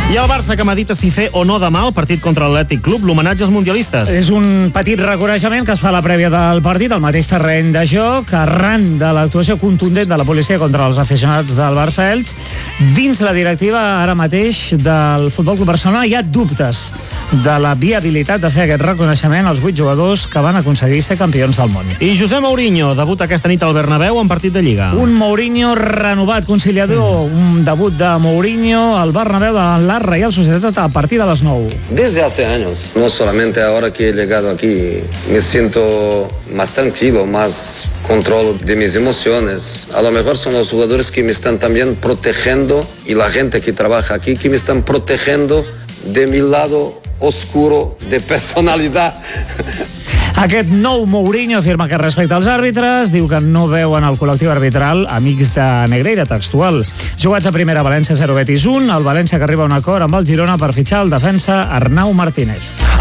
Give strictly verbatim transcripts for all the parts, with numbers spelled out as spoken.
I el Barça, que medita si fer o no demà el partit contra l'Atlètic Club, l'homenatge als mundialistes. És un petit reconeixement que es fa a la prèvia del partit, al mateix terreny de joc, arran de l'actuació contundent de la policia contra els aficionats del Barça-Elx. Dins la directiva ara mateix del Futbol Club Barcelona hi ha dubtes de la viabilitat de fer aquest reconeixement als vuit jugadors que van aconseguir ser campions del món. I José Mourinho debuta aquesta nit al Bernabéu en partit de Lliga. Un Mourinho renovat, conciliador, un debut de Mourinho al Bernabéu de la Real Sociedad a partir de las nueve. Desde hace años, no solamente ahora que he llegado aquí, me siento más tranquilo, más control de mis emociones. A lo mejor son los jugadores que me están también protegiendo y la gente que trabaja aquí que me están protegiendo de mi lado oscuro de personalidad. Aquest nou Mourinho afirma que respecte als àrbitres, diu que no veuen el col·lectiu arbitral amics de Negreira, textual. Jugats a primera, València zero, Betis un, el València que arriba a un acord amb el Girona per fitxar el defensa Arnau Martínez.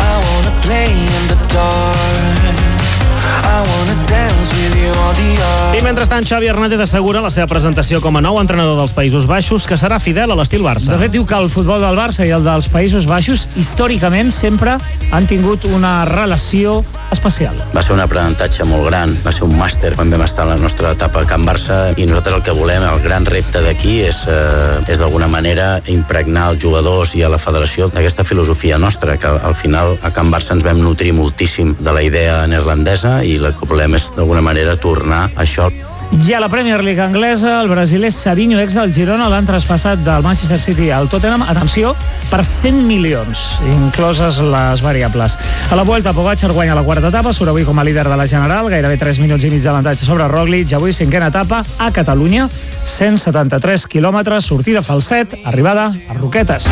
I mentrestant, Xavi Hernández assegura la seva presentació com a nou entrenador dels Països Baixos que serà fidel a l'estil Barça. De fet, diu que el futbol del Barça i el dels Països Baixos històricament sempre han tingut una relació especial. Va ser un aprenentatge molt gran, va ser un màster quan vam estar en la nostra etapa a Can Barça, i nosaltres el que volem, el gran repte d'aquí és, eh, és d'alguna manera impregnar els jugadors i a la federació d'aquesta filosofia nostra, que al final a Can Barça ens vam nutrir moltíssim de la idea neerlandesa i el que volem és d'alguna manera tornar a això. I a la Premier League anglesa, el brasiler Savinho, ex del Girona, l'han traspassat del Manchester City al Tottenham, atenció, per cent milions, incloses les variables. A la Vuelta, Pogačar guanya la quarta etapa, surt avui com a líder de la General, gairebé tres minuts i mig d'avantatge sobre Roglic, avui cinquena etapa a Catalunya, cent setanta-tres quilòmetres, sortida Falset, arribada a Roquetes.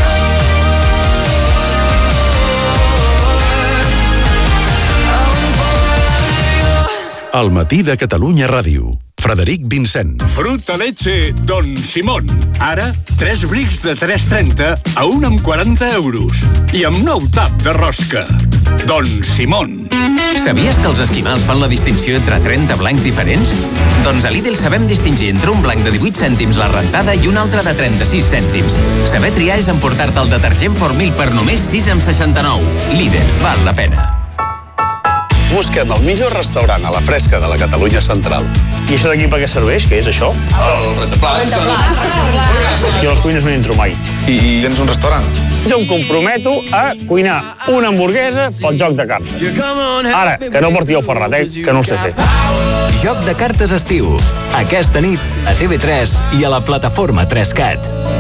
Al matí de Catalunya Ràdio. Frederic Vincent. Fruta leche Don Simón. Ara, tres brics de tres trenta a un amb quaranta euros. I amb nou tap de rosca. Don Simón. Sabies que els esquimals fan la distinció entre trenta blancs diferents? Doncs a Lidl sabem distingir entre un blanc de divuit cèntims la rentada i un altre de trenta-sis cèntims. Saber triar és emportar-te el detergent Formil per només sis amb seixanta-nou. Lidl, val la pena. Busquem el millor restaurant a la fresca de la Catalunya Central. I això d'aquí per què serveix? Què és això? El rentaplats. Hòstia, les cuines no hi entro mai. I tens un restaurant? Jo em comprometo a cuinar una hamburguesa pel joc de cartes. Ara, que no porti el Ferrat, eh? Que no ho sé fer. Joc de cartes estiu. Aquesta nit a T V tres i a la plataforma tres cat.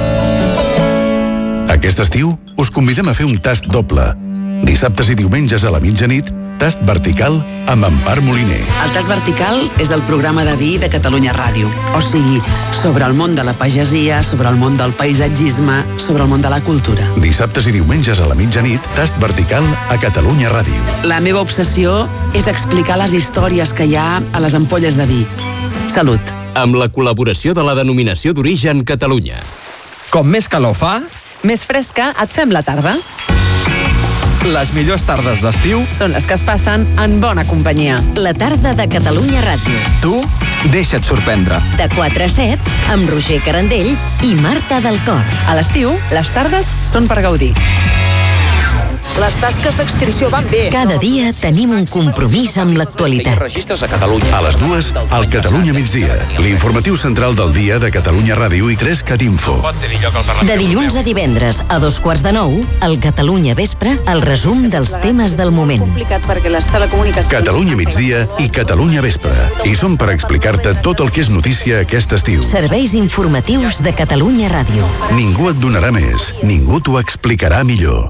Aquest estiu us convidem a fer un tast doble. Dissabtes i diumenges a la mitjanit, Tast Vertical amb Empar Moliner. El Tast Vertical és el programa de vi de Catalunya Ràdio. O sigui, sobre el món de la pagesia, sobre el món del paisatgisme, sobre el món de la cultura. Dissabtes i diumenges a la mitjanit, Tast Vertical a Catalunya Ràdio. La meva obsessió és explicar les històries que hi ha a les ampolles de vi. Salut. Amb la col·laboració de la Denominació d'Origen Catalunya. Com més calor fa, més fresca et fem la tarda. Les millors tardes d'estiu són les que es passen en bona companyia. La tarda de Catalunya Ràdio. Tu deixa't sorprendre. De quatre a set, amb Roger Carandell i Marta del Cor. A l'estiu, les tardes són per gaudir. Les tasques d'extinció van bé. Cada dia tenim un compromís amb l'actualitat. A Catalunya. A les dues, al Catalunya migdia. L'informatiu central del dia de Catalunya Ràdio i tres cat info. De dilluns a divendres a dos quarts de nou, al Catalunya Vespre, el resum dels temes del moment. Catalunya migdia i Catalunya Vespre. I som per explicar-te tot el que és notícia aquest estiu. Serveis informatius de Catalunya Ràdio. Ningú et donarà més, ningú t'ho explicarà millor.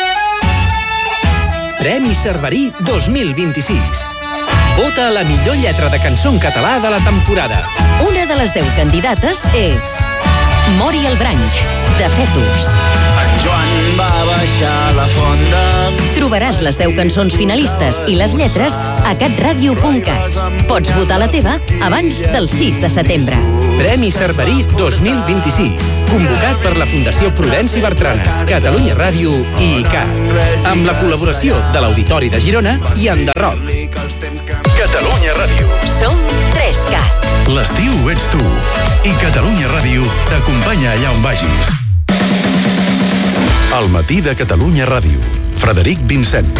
Premi Cerverí dos mil vint-i-sis. Vota a la millor lletra de cançó en català de la temporada. Una de les deu candidates és Mori el Branch, de Fetus. En Joan va baixar la fonda. Trobaràs les deu cançons finalistes i les lletres a catradio punt cat. Pots votar la teva abans del sis de setembre. Premi Cerverí dos mil vint-i-sis, convocat per la Fundació Prudenci Bertrana, Catalunya Ràdio i I C A T, amb la col·laboració de l'Auditori de Girona i Enderroc. Catalunya Ràdio. Som tres cat. L'estiu ets tu. I Catalunya Ràdio t'acompanya allà on vagis. Al matí de Catalunya Ràdio. Frederic Vincent.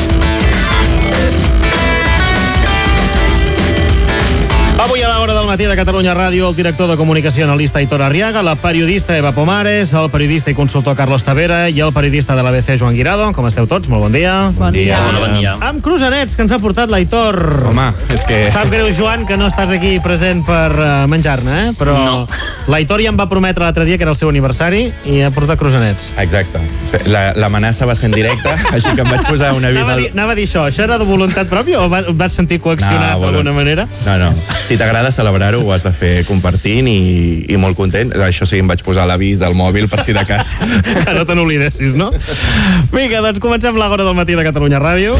Avui a l'hora del matí de Catalunya Ràdio, el director de comunicació analista Aitor Arriaga, la periodista Eva Pomares, el periodista i consultor Carlos Tavera i el periodista de l'A B C Joan Guirado. Com esteu tots? Molt bon dia. Bon dia. Bon, bon dia. Amb croissants que ens ha portat l'Aitor. Home, és que... Sap greu, Joan, que no estàs aquí present per uh, menjar-ne, eh? Però no. L'Aitor ja em va prometre l'altre dia que era el seu aniversari i ha portat croissants. Exacte. L'amenaça va ser en directe, així que em vaig posar un avís... Anava, al... a dir, anava a dir això. Això era de voluntat pròpia o va, et vas sentir coaccionat no, d'alguna manera? No, no. Si t'agrada celebrar-ho, ho has de fer compartint i, i molt content. Això sí, em vaig posar l'avís del mòbil per si de cas. Que no te n'oblidessis, no? Vinga, doncs comencem l'hora del matí de Catalunya Ràdio.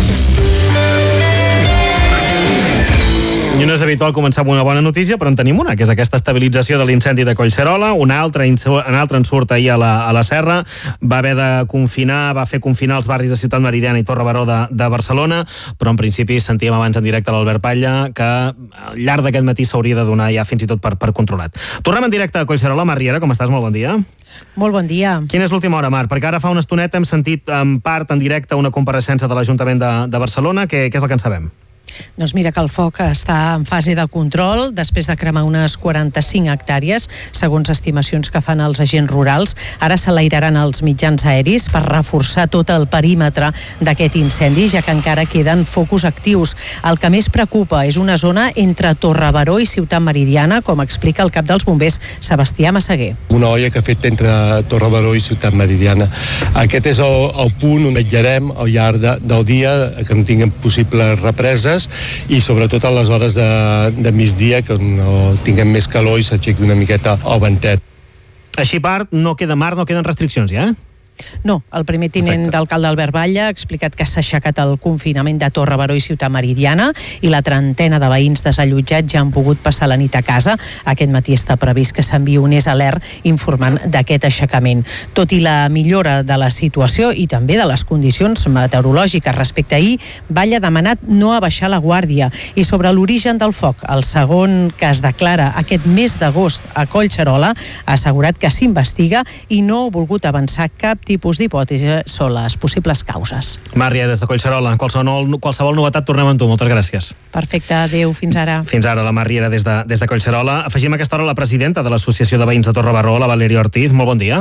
I no és habitual començar amb una bona notícia, però en tenim una, que és aquesta estabilització de l'incendi de Collserola. Una altra, una altra en surt ahir a la, a la Serra. Va haver de confinar, va fer confinar els barris de Ciutat Meridiana i Torre Baró de, de Barcelona, però en principi sentíem abans en directe l'Albert Patlla que al llarg d'aquest matí s'hauria de donar ja fins i tot per, per controlat. Tornem en directe a Collserola. Mar Riera, com estàs? Molt bon dia. Molt bon dia. Quina és l'última hora, Mar? Perquè ara fa una estoneta hem sentit en part en directe una compareixença de l'Ajuntament de, de Barcelona. Què, què és el que en sabem? Doncs mira que el foc està en fase de control després de cremar unes quaranta-cinc hectàrees, segons estimacions que fan els agents rurals. Ara s'enlairaran els mitjans aeris per reforçar tot el perímetre d'aquest incendi, ja que encara queden focus actius. El que més preocupa és una zona entre Torre Baró i Ciutat Meridiana, com explica el cap dels bombers, Sebastià Massaguer. Una olla que ha fet entre Torre Baró i Ciutat Meridiana. Aquest és el, el punt on vetllarem al llarg de, del dia, que no tinguem possibles represes, i sobretot a les hores de, de migdia, que no tinguem més calor i s'aixequi una miqueta el ventet. Així part, no queda mar, no queden restriccions ja, eh? No, el primer tinent d'alcalde Albert Batlle ha explicat que s'ha aixecat el confinament de Torre Baró i Ciutat Meridiana i la trentena de veïns desallotjats ja han pogut passar la nit a casa. Aquest matí està previst que s'enviï un és alert informant d'aquest aixecament. Tot i la millora de la situació i també de les condicions meteorològiques respecte a ahir, Batlle ha demanat no abaixar la guàrdia. I sobre l'origen del foc, el segon que es declara aquest mes d'agost a Collserola, ha assegurat que s'investiga i no ha volgut avançar cap tipus d'hipòtesi sobre les possibles causes. Mària, des de Collserola, qualsevol, qualsevol novetat tornem amb tu. Moltes gràcies. Perfecte, adéu, fins ara. Fins ara, la Mària des de, des de Collserola. Afegim a aquesta hora la presidenta de l'Associació de Veïns de Torre Baró, la Valeria Ortiz. Molt bon dia.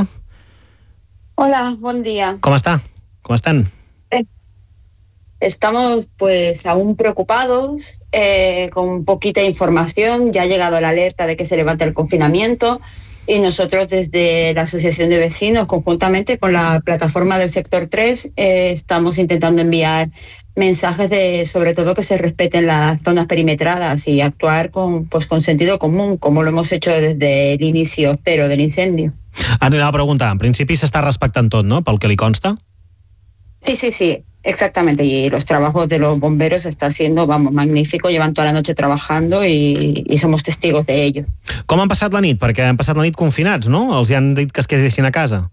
Hola, bon dia. Com està? Com estan? Eh, estamos pues aún preocupados, eh, con poquita información. Ya ha llegado la alerta de que se levante el confinamiento. Y nosotros desde la Asociación de Vecinos, conjuntamente con la plataforma del sector tres, eh, estamos intentando enviar mensajes de, sobre todo, que se respeten las zonas perimetradas y actuar con, pues, con sentido común, como lo hemos hecho desde el inicio cero del incendio. Anava a preguntar, en principi s'està respectant tot, no?, pel que li consta? Sí, sí, sí. Exactamente, y los trabajos de los bomberos está siendo, vamos, magnífico, llevan toda la noche trabajando y, y somos testigos de ello. Com han passat la nit? Perquè han passat la nit confinats, no? Els han dit que es quedessin a casa.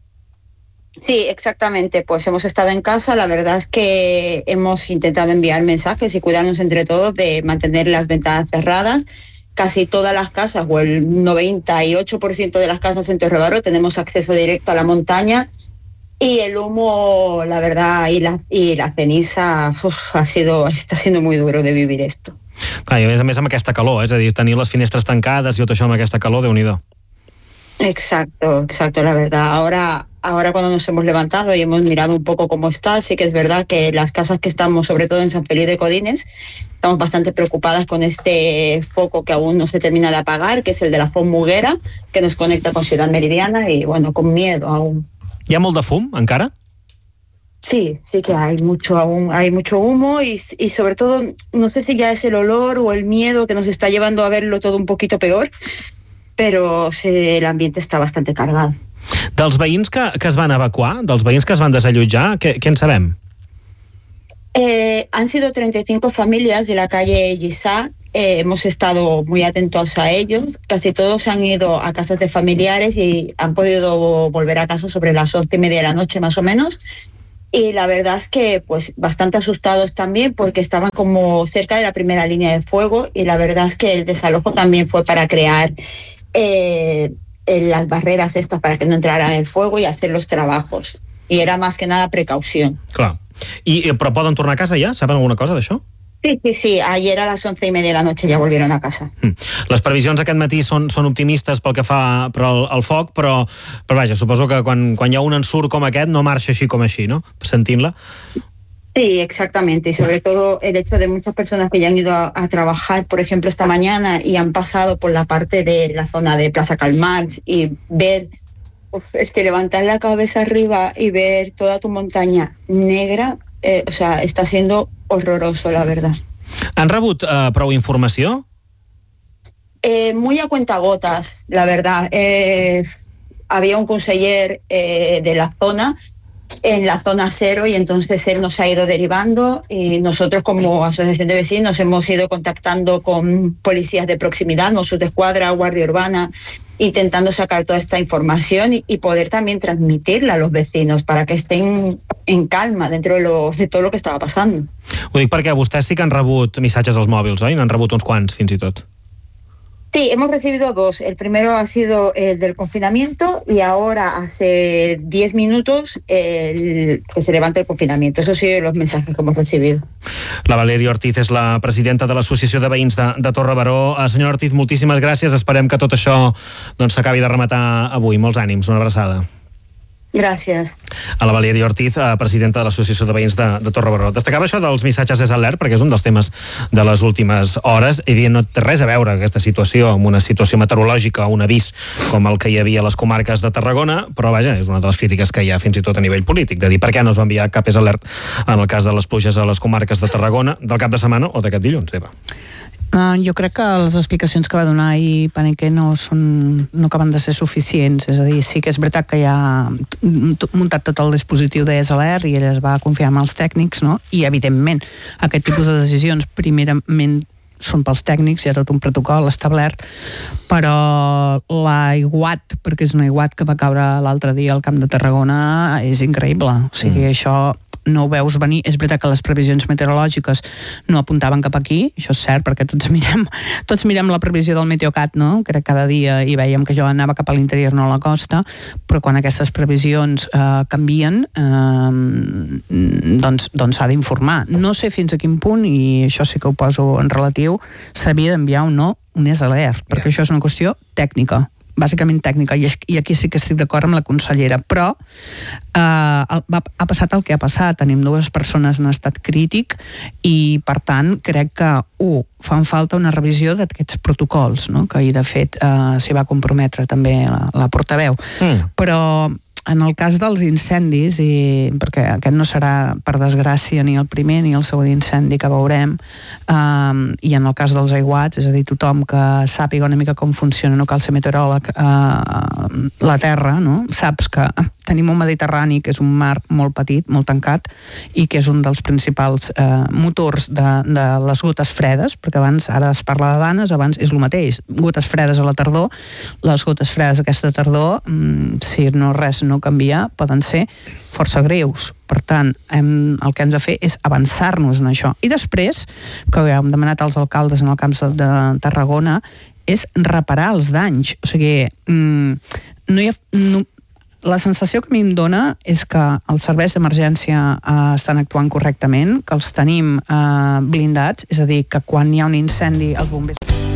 Sí, exactamente, pues hemos estado en casa, la verdad es que hemos intentado enviar mensajes y cuidarnos entre todos de mantener las ventanas cerradas. Casi todas las casas, o el noventa y ocho por ciento de las casas en Torre Baró, tenemos acceso directo a la montaña. Y el humo, la verdad, y la, y la ceniza, uf, ha sido, está siendo muy duro de vivir esto. Clar, i a més a més amb aquesta calor, és a dir, tenir les finestres tancades i tot això amb aquesta calor, Déu-n'hi-do. Exacto, exacto, la verdad. Ahora, ahora cuando nos hemos levantado y hemos mirado un poco cómo está, sí que es verdad que las casas que estamos, sobre todo en San Feliu de Codines, estamos bastante preocupadas con este foco que aún no se termina de apagar, que es el de la Font Muguera, que nos conecta con Ciudad Meridiana, y bueno, con miedo aún. Hi ha molt de fum, encara? Sí, sí que hay mucho aún, hay mucho humo y, y sobre todo, no sé si ya es el olor o el miedo que nos está llevando a verlo todo un poquito peor, pero sí, el ambiente está bastante cargado. Dels veïns que, que es van evacuar, dels veïns que es van desallotjar, què, què en sabem? Eh, han sido treinta y cinco familias de la calle Gisá. Eh, hemos estado muy atentos a ellos. Casi todos se han ido a casas de familiares y han podido volver a casa sobre las once y media de la noche más o menos. Y la verdad es que pues bastante asustados también porque estaban como cerca de la primera línea de fuego, y la verdad es que el desalojo también fue para crear eh, las barreras estas para que no entrara el fuego y hacer los trabajos. y era más que nada precaución. Clar. I, però poden tornar a casa ja? Saben alguna cosa d'això? Sí, sí, sí, ayer a las once y media de la noche ya volvieron a casa. Mm. Les previsions aquest matí són, són optimistes pel que fa per al, al foc, però, però vaja, suposo que quan, quan hi ha un ensurt com aquest no marxa així com així, no? Sentint-la. Sí, exactamente, y sobre todo el hecho de muchas personas que ya han ido a, a trabajar, por ejemplo, esta mañana y han pasado por la parte de la zona de Plaza Calmarch y ver, uf, es que levantar la cabeza arriba y ver toda tu montaña negra, eh, o sea, está siendo horroroso, la verdad. Han rebut eh, prou informació? Eh, muy a cuentagotas, la verdad. Eh, había un conseller eh, de la zona, en la zona cero, y entonces él nos ha ido derivando y nosotros como asociación de vecinos hemos ido contactando con policías de proximidad, Mossos d'Esquadra, Guardia Urbana, intentando sacar toda esta información y, y poder también transmitirla a los vecinos para que estén en calma dentro de, lo, de todo lo que estaba pasando. Ho dic perquè vostès sí que han rebut missatges als mòbils, oi? N'han rebut uns quants, fins i tot. Sí, hemos recibido dos. El primero ha sido el del confinamiento y ahora hace diez minutos el que se levanta el confinamiento. Esos han sido los mensajes que hemos recibido. La Valeria Ortiz és la presidenta de l'Associació de Veïns de, de Torre Baró. Uh, senyora Ortiz, moltíssimes gràcies. Esperem que tot això doncs, s'acabi de rematar avui. Molts ànims, una abraçada. Gràcies. A la Valeria Ortiz, presidenta de l'Associació de Veïns de, de Torre Baró. Destacava això dels missatges S Alert, perquè és un dels temes de les últimes hores. Evidentment no té res a veure aquesta situació amb una situació meteorològica o un avís com el que hi havia a les comarques de Tarragona, però vaja, és una de les crítiques que hi ha fins i tot a nivell polític, de dir per què no es va enviar cap S Alert en el cas de les pluges a les comarques de Tarragona del cap de setmana o d'aquest dilluns, Eva. Uh, jo crec que les explicacions que va donar ahir Paniquer no, són, no acaben de ser suficients, és a dir, sí que és veritat que ja ha muntat tot el dispositiu de S Alert i ell es va confiar en els tècnics, no? I evidentment aquest tipus de decisions primerament són pels tècnics, hi ha tot un protocol establert, però l'aiguat, perquè és un aiguat que va caure l'altre dia al Camp de Tarragona, és increïble, o sigui, mm. això no ho veus venir. És veritat que les previsions meteorològiques no apuntaven cap aquí, això és cert, perquè tots mirem, tots mirem la previsió del Meteocat, no? Que era cada dia i veiem que jo anava cap a l'interior, no a la costa, però quan aquestes previsions eh, canvien, eh, doncs doncs s'ha d'informar. No sé fins a quin punt, i això sí que ho poso en relatiu, s'havia d'enviar o no un S Alert, perquè això és una qüestió tècnica, bàsicament tècnica, i aquí sí que estic d'acord amb la consellera, però eh, va, ha passat el que ha passat, tenim dues persones en estat crític i per tant crec que un, fan falta una revisió d'aquests protocols, no? Que ahir de fet eh, s'hi va comprometre també la, la portaveu, mm. però en el cas dels incendis, i perquè aquest no serà, per desgràcia, ni el primer ni el segon incendi que veurem, um, i en el cas dels aiguats, és a dir, tothom que sàpiga una mica com funciona, no cal ser meteoròleg, uh, la Terra, no? Saps que tenim un Mediterrani que és un mar molt petit, molt tancat, i que és un dels principals uh, motors de, de les gotes fredes, perquè abans, ara es parla de danes, abans és el mateix, gotes fredes a la tardor, les gotes fredes aquesta tardor, um, si no res no canviar, poden ser força greus. Per tant, hem, el que hem de fer és avançar-nos en això. I després, que hem demanat als alcaldes en el camp de, de Tarragona, és reparar els danys. O sigui, mmm, no hi ha... No, la sensació que a mi em dona és que els serveis d'emergència eh, estan actuant correctament, que els tenim eh, blindats, és a dir, que quan hi ha un incendi els bombers...